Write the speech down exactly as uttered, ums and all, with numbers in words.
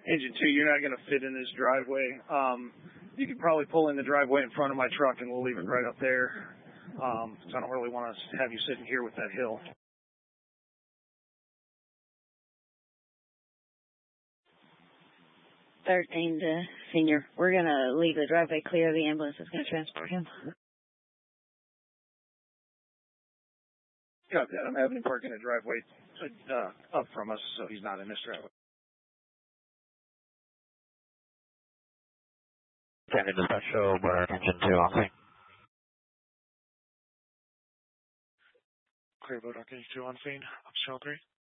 Engine two, you're not going to fit in this driveway. Um, you could probably pull in the driveway in front of my truck and we'll leave it right up there. Um, so I don't really want to have you sitting here with that hill. thirteen to senior. We're going to leave the driveway clear. The ambulance is going to transport him. Got that. I'm having him park in a driveway uh, up from us, so he's not in this driveway. Standard dispatch show, bar engine two on scene. Clear boat, engine two on scene. Optional three.